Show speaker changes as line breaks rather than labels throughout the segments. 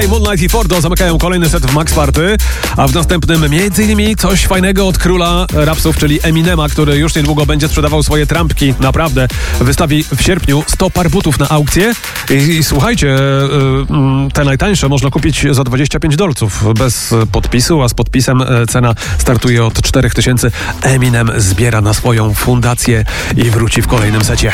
Moonlight i Fordo zamykają kolejny set w Max Party, a w następnym m.in. coś fajnego od króla rapsów, czyli Eminema, który już niedługo będzie sprzedawał swoje trampki. Naprawdę, wystawi w sierpniu 100 par butów na aukcję i słuchajcie, te najtańsze można kupić za $25 bez podpisu, a z podpisem cena startuje od 4000. Eminem zbiera na swoją fundację i wróci w kolejnym secie.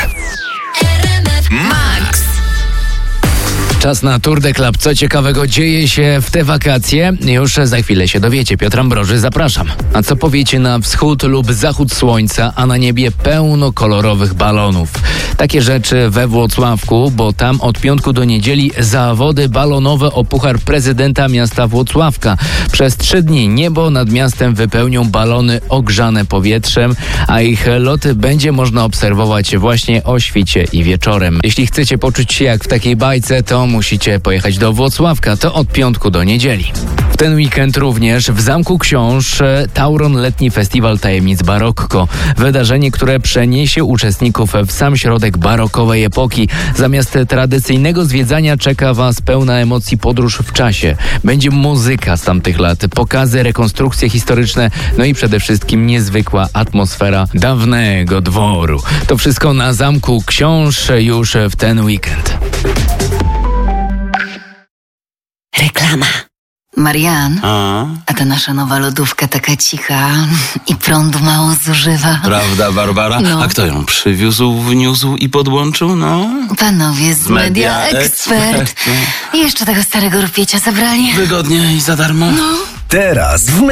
Max. Czas na Tour de Club. Co ciekawego dzieje się w te wakacje? Już za chwilę się dowiecie. Piotr Ambroży, zapraszam. A co powiecie na wschód lub zachód słońca, a na niebie pełno kolorowych balonów? Takie rzeczy we Włocławku, bo tam od piątku do niedzieli zawody balonowe o puchar prezydenta miasta Włocławka. Przez 3 dni niebo nad miastem wypełnią balony ogrzane powietrzem, a ich loty będzie można obserwować właśnie o świcie i wieczorem. Jeśli chcecie poczuć się jak w takiej bajce, to musicie pojechać do Włocławka. To od piątku do niedzieli. W ten weekend również w Zamku Książ Tauron Letni Festiwal Tajemnic Barokko. Wydarzenie, które przeniesie uczestników w sam środek barokowej epoki. Zamiast tradycyjnego zwiedzania czeka Was pełna emocji podróż w czasie. Będzie muzyka z tamtych lat, pokazy, rekonstrukcje historyczne, no i przede wszystkim niezwykła atmosfera dawnego dworu. To wszystko na Zamku Książ już w ten weekend.
Reklama. Marian, a ta nasza nowa lodówka taka cicha i prądu mało zużywa.
Prawda, Barbara?
No.
A kto ją przywiózł, wniósł i podłączył? No,
Panowie z Media Expert. I jeszcze tego starego rupiecia zabrali.
wygodnie i za darmo.
Teraz w